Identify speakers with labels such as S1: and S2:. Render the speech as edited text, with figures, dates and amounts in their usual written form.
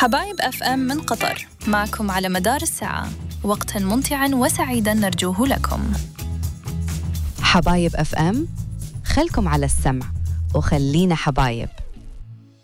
S1: حبايب أف أم من قطر معكم على مدار الساعة، وقتاً ممتعاً وسعيداً نرجوه لكم.
S2: حبايب أف أم، خلكم على السمع وخلينا حبايب.